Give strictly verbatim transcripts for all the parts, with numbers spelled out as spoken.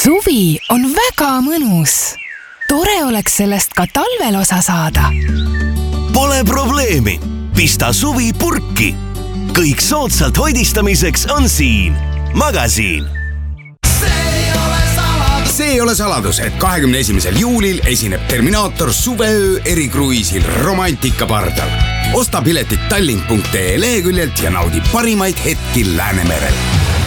Suvi on väga mõnus. Tore oleks sellest ka talvel osa saada. Pole probleemi. Pista suvi purki. Kõik soodsalt hoidistamiseks on siin. Magasiin. See ei ole saladus, et kahekümne esimesel juulil esineb Terminaator suveöö erikruiisil Romantika pardal. Osta piletit tallink punkt ee leheküljelt ja naudi parimaid hetki Läänemerel.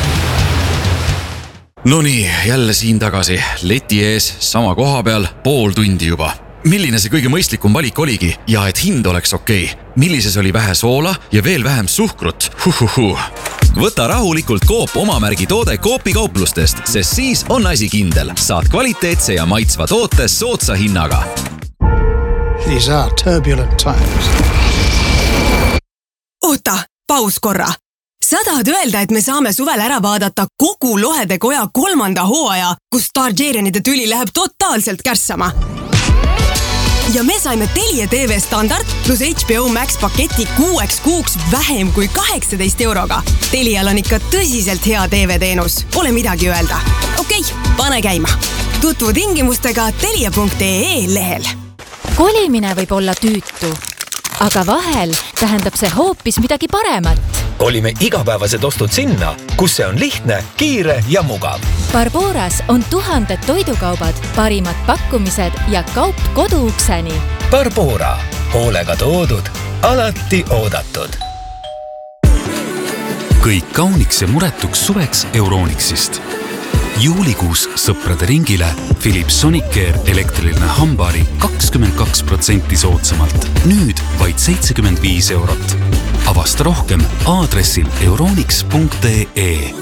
No nii, jälle siin tagasi. Leti ees, sama koha peal, pool tundi juba. Milline see kõige mõistlikum valik oligi ja et hind oleks okei? Millises oli vähe soola ja veel vähem suhkrut? Huhuhu. Võta rahulikult Coop omamärgi toode Coopi kauplustest, sest siis on asi kindel. Saad kvaliteetse ja maitsva toote soodsa hinnaga. These are turbulent times. Oota, paus korra. Sa tahad öelda, et me saame suvel ära vaadata kogu Lohede koja kolmanda hooaja, kus Targaryenide tüli läheb totaalselt kärssama. Ja me saime Telia T V standard plus H B O Max paketi kuueks kuuks vähem kui kaheksateist euroga. Telial on ikka tõsiselt hea T V-teenus. Pole midagi öelda. Okei, pane käima. Tutvu tingimustega telia punkt ee lehel. Kolimine võib olla tüütu, aga vahel tähendab see hoopis midagi paremat. Olime igapäevased ostud sinna, kus see on lihtne, kiire ja mugav. Barboras on tuhanded toidukaubad, parimad pakkumised ja kaup koduukseni. Barbora. Hoolega toodud. Alati oodatud. Kõik kauniks ja muretuks suveks Euronixist. Juulikuus sõprade ringile Philips Sonicare elektriline hambari kakskümmend kaks protsenti soodsamalt. Nüüd vaid seitsekümmend viis eurot. Avasta rohkem aadressil euronix punkt ee.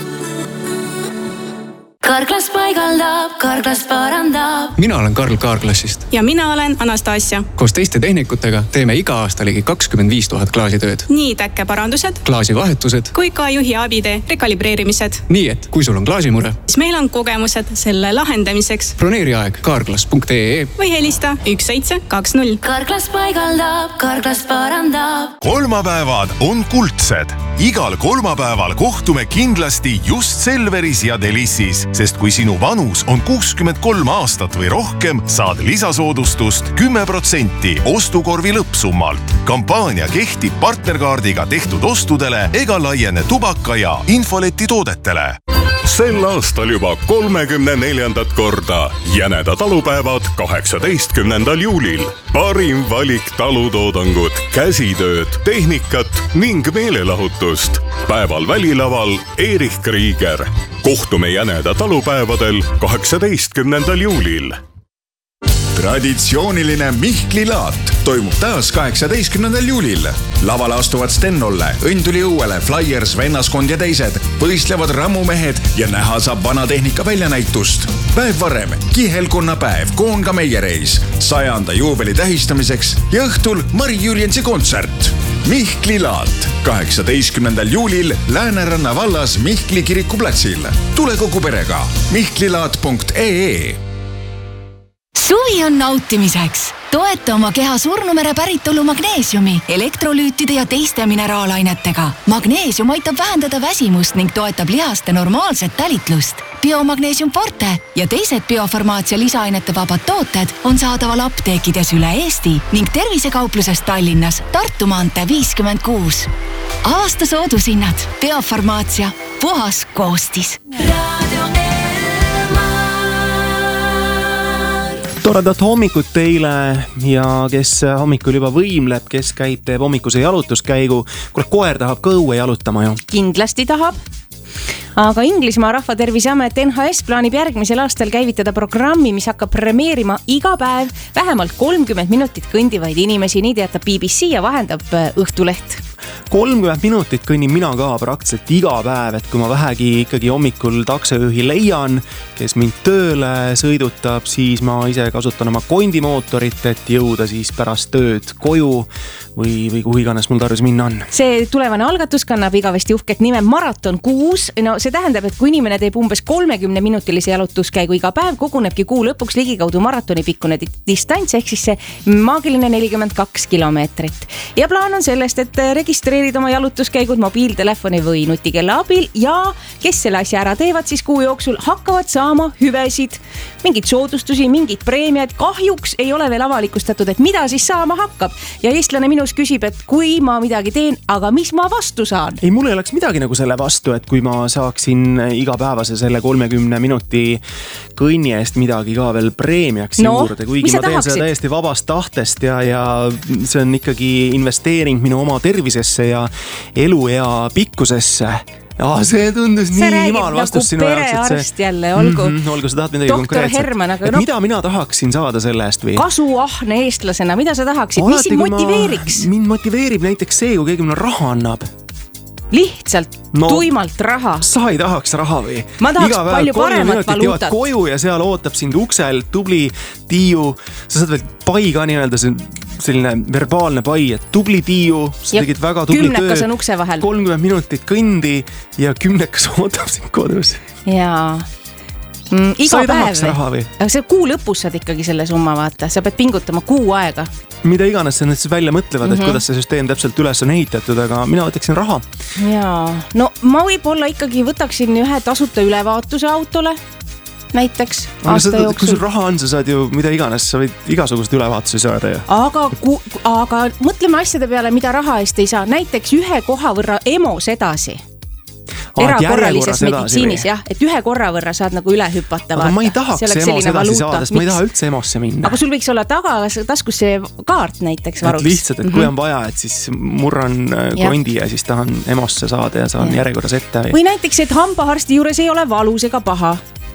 Karklas paigaldab, Karklas parandab. Mina olen Karl Kaarklassist. Ja mina olen Anastasia. Koos teiste tehnikutega teeme iga aasta ligi kakskümmend viis tuhat klaasitööd. Nii täkkeparandused, klaasivahetused kui ka juhi abide rekalibreerimised. Nii et, kui sul on klaasimure, siis meil on kogemused selle lahendamiseks. Broneeri aeg karklas punkt ee või helista üks seitse kaks null. Karklas paigaldab, Karklas parandab. Kolmapäevad on kuldsed. Igal kolmapäeval kohtume kindlasti just Selveris ja Delissis, sest kui sinu vanus on kuuskümmend kolm aastat või rohkem, saad lisasoodustust kümme protsenti ostukorvi lõppsummalt. Kampaania kehtib partnerkaardiga tehtud ostudele ega laiene tubaka ja infoleti toodetele. Sel aastal juba kolmekümne neljandat korda Jäneda talupäevad kaheksateistkümnendal juulil. Parim valik talutoodangut, käsitööd, tehnikat ning meelelahutust. Päeval välilaval Erich Krieger. Kohtume Jäneda talupäevadel kaheksateistkümnendal juulil. Traditsiooniline Mihkli laat toimub taas kaheksateistkümnendal juulil. Lavale astuvad Sten-Olle, Õnduli Õuele, Flyers, Vennaskond ja teised. Võistlevad rammumehed ja näha saab vanatehnika väljanäitust. Päev varem, Kihelkonna päev, Koonga meiereis, sajanda juubeli tähistamiseks ja õhtul Mari Jürjensi kontsert. Mihkli laat kaheksateistkümnendal juulil Lääneranna vallas Mihkli kirikuplatsil. Tule kogu perega. mihklilaat punkt ee. Suvi on nautimiseks. Toeta oma keha surnumere päritolu magneesiumi, elektrolüütide ja teiste mineraalainetega. Magneesium aitab vähendada väsimust ning toetab lihaste normaalset tälitlust. Biomagneesium Forte ja teised biofarmaatsia lisaainete vabad tooted on saadaval apteekides üle Eesti ning tervisekaupluses Tallinnas Tartu maantee viiskümmend kuus. Aasta soodushinnad. Biofarmaatsia. Puhas koostis. Toredat hommikut teile ja kes hommikul juba võimleb, kes käib, teeb hommikuse jalutuskäigu. Kuule, koer tahab ka õue jalutama ju. Kindlasti tahab. Aga Inglismaa rahvaterviseamet N H S plaanib järgmisel aastal käivitada programmi, mis hakkab premeerima iga päev vähemalt kolmkümmend minutit kõndivaid inimesi, nii teatab B B C ja vahendab Õhtuleht. kolmkümmend minutit kõnnin mina ka praktiliselt iga päev, et kui ma vähegi ikkagi hommikul taksojuhi leian, kes mind tööle sõidutab, siis ma ise kasutan oma kondimootorit, et jõuda siis pärast tööd koju või, või kuhu iganes mul tarvis minna on. See tulevane algatus kannab igavesti uhket nime Maraton kuus. No see tähendab, et kui inimene teeb umbes kolmekümne minutilise jalutuskäigu iga päev, kogunebki kuu lõpuks ligikaudu maratoni pikkune distants, ehk siis see maagiline nelikümmend kaks kilomeetrit. Ja plaan on sellest, et registreerida registreerid oma jalutuskäigud mobiiltelefoni või nutikella abil ja kes selle asja ära teevad, siis kuu jooksul hakkavad saama hüvesid, mingid soodustusi, mingid preemiad. Kahjuks ei ole veel avalikustatud, et mida siis saama hakkab. Ja eestlane minus küsib, et kui ma midagi teen, aga mis ma vastu saan? Ei, mul ei oleks midagi nagu selle vastu, et kui ma saaksin igapäevase selle kolmekümne minuti kõnni eest midagi ka veel preemiaks no, juurde, kuigi ma teen seda täiesti vabast tahtest ja, ja see on ikkagi investeering minu oma tervisesse ja eluea pikkusesse. Ja, see tundus see nii imal vastus nagu sinu jaoks, et see... jälle, olgu. Mm-hmm, olgu, sa tahad midagi doktor konkreetset. Herman, aga et no... mida mina tahaksin saada selle eest või? Kasuahne eestlasena, mida sa tahaksid? Mis sind motiveeriks? Ma... Mind motiveerib näiteks see, kui keegi mulle raha annab. Lihtsalt no, tuimalt raha. Sa ei tahaks raha või? Ma tahaks palju paremat valuutat. Koju ja seal ootab sind uksel tubli Tiiu. Sa saad veel pai ka nii-öelda selline verbaalne pai, et tubli Tiiu. Sa ja tegid väga tubli kümnekas töö. On ukse vahel. kolmkümmend minutit kõndi ja kümnekas ootab sind kodus. Jaa. Mm, iga sa ei päev tahaks raha või? Aga see kuu lõpus saad ikkagi selle summa vaata. Sa pead pingutama kuu aega. Mida iganes sa nüüd siis välja mõtlevad, mm-hmm. et kuidas see süsteem täpselt üles on ehitatud, aga mina võtaksin raha. Jaa, no ma võib-olla ikkagi võtaksin ühe tasuta ülevaatuse autole, näiteks aasta sa, jooksul. Kui sul raha on, sa saad ju mida iganes, sa võid igasugust ülevaatusi saada. Ja. Aga, ku, aga mõtleme asjade peale, mida raha eest ei saa. Näiteks ühe koha võrra emos edasi. Erakorralises meditsiinis, jah, et ühe korra võrra saad nagu üle hüpata. Aga vaata. Ma ei tahaks emos edasi saada, sest ma ei taha üldse emosse minna. Aga sul võiks olla taga taskus see kaart näiteks varuks. Et lihtsalt, et kui on vaja, et siis murran kondi ja siis tahan emosse saada ja saan ja. järjekorras ette. Või näiteks, et hambaharsti juures ei ole valus ega paha.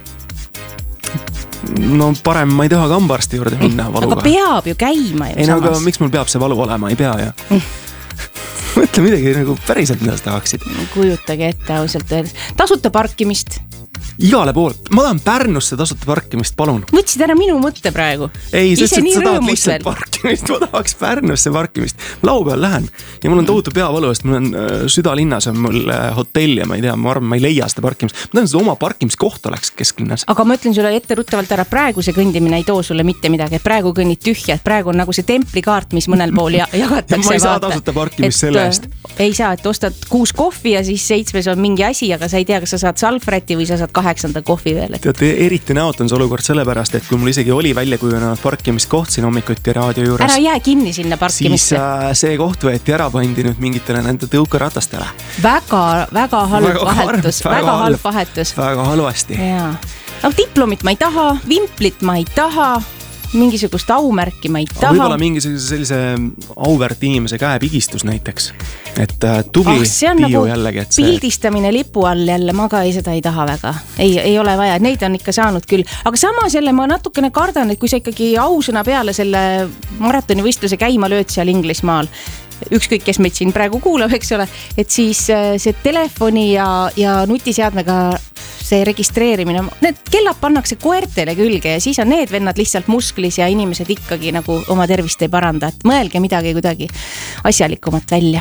No parem ma ei taha ka hambaharsti juurde minna valuga. Aga peab ju käima ju ei, samas. No, aga miks mul peab see valu olema? Ei pea ju. Mõtle midagi nagu päriselt, mida sa tahaksid. Kujutage ette ausalt öeldes. Tasuta parkimist. Igale pool. Ma tahan Pärnusse tasuta parkimist, palun. Võtsid ära minu mõtte praegu. Ei, sest sa tahad lihtsalt parkimist. Ma tahaks Pärnusse parkimist. Laupäeval lähen ja mul on tohutu peavalu, sest mul on äh, südalinnas on mul äh, hotell ja ma ei tea, ma arvan, ma ei leia seda parkimist. Ma tahan seda oma parkimiskoht oleks kesklinnas. Aga ma ütlen sulle ette ruttavalt ära, praegu see kõndimine ei too sulle mitte midagi. Praegu kõnnid tühja, et praegu on nagu see templikaart, mis mõnel pool ja, jagatakse. Ma ei saa tasuta parkimist selle eest. Ei saa, et ostad kuus kohvi ja siis seitsmes on mingi asi, aga sa ei tea, kas sa saad salfräti või sa saad kaheksanda kohvi veel. Et... Teate, eriti näot on see olukord sellepärast, et kui mul isegi oli välja kujunenud parkimiskoht siin hommikuti raadio juures. Ära jää kinni sinna parkimisse. Siis äh, see koht võeti ära pandi nüüd mingitele nende tõukaratastele. Väga, väga halb väga vahetus. Väga, väga halb halb vahetus. Väga halvasti. Jaa. No, diplomit ma ei taha, vimplit ma ei taha. Mingisugust aumärki ma ei taha. Võib-olla mingisuguse sellise auväärt inimese käepigistus näiteks. Et äh, tubli oh, Tiiu nagu jällegi. Et see... pildistamine lipu all jälle, ma ka ei, seda ei taha väga. Ei, ei ole vaja, neid on ikka saanud küll. Aga samas jälle ma natukene kardan, et kui sa ikkagi ausõna peale selle maratonivõistluse käima lööd seal Inglismaal, ükskõik, kes meid siin praegu kuulab, eks ole, et siis see telefoni ja, ja nutiseadmega see registreerimine, need kellad pannakse koertele külge ja siis on need vennad lihtsalt musklis ja inimesed ikkagi nagu oma tervist ei paranda, et mõelge midagi kuidagi asjalikumat välja.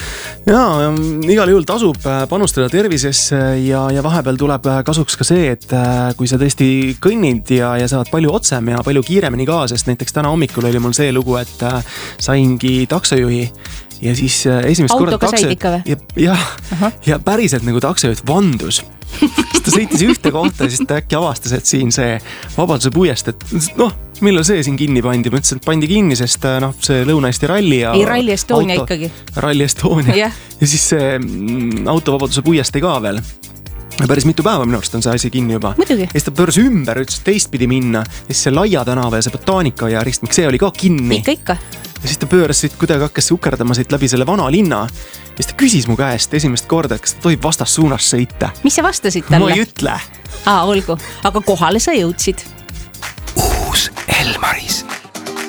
Jaa, igal juhul tasub panustada tervisesse ja, ja vahepeal tuleb kasuks ka see, et kui sa tõesti kõnnid ja, ja saad palju otsem ja palju kiiremini ka, sest näiteks täna hommikul oli mul see lugu, et saingi taksojuhi ja siis esimest korda takso... ja, ja, ja päriselt nagu taksojuht vandus. Ta sõitis ühte kohta ja siis ta äkki avastas, et siin see Vabaduse puiest, et noh, millal see siin kinni pandi? Ma ütlesin, et pandi kinni, sest noh, see Lõuna-Eesti ralli ja... Ei, Ralli Estonia auto, ikkagi. Ralli Estonia. Yeah. Ja siis see auto Vabaduse puiest ei ka veel. Päris mitu päeva minu arust on see asi kinni juba. Muidugi. Ja siis ta pööras ümber, ütles teistpidi minna. Ja siis see Laia tänava ja see Botaanika ja ristmik, see oli ka kinni. Ikka, ikka. Ja siis ta pööras siit, kuidagi hakkas ukerdama siit läbi selle vana linna. Ja siis ta küsis mu käest esimest korda, et kas ta tohib vastas suunas sõita. Mis sa vastasid talle? Ma ei ütle. Aa, olgu. Aga kohale sa jõudsid. Uus Elmari